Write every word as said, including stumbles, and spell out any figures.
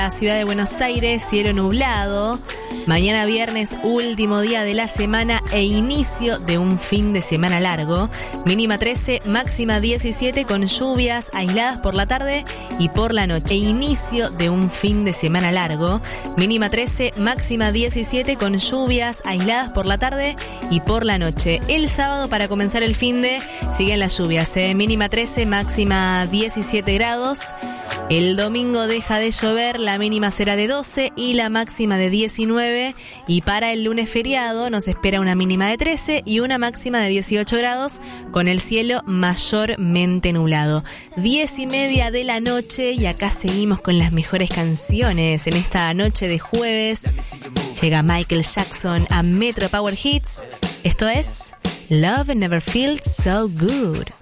La ciudad de Buenos Aires, cielo nublado. Mañana viernes, último día de la semana e inicio de un fin de semana largo. Mínima trece, máxima diecisiete con lluvias aisladas por la tarde y por la noche. E inicio de un fin de semana largo. Mínima trece, máxima diecisiete con lluvias aisladas por la tarde y por la noche. El sábado, para comenzar el fin de, siguen las lluvias. ¿eh? Mínima trece, máxima diecisiete grados. El domingo deja de llover, la mínima será de doce y la máxima de diecinueve. Y para el lunes feriado nos espera una mínima de trece y una máxima de dieciocho grados con el cielo mayormente nublado. Diez y media de la noche y acá seguimos con las mejores canciones. En esta noche de jueves llega Michael Jackson a Metro Power Hits. Esto es Love Never Feels So Good.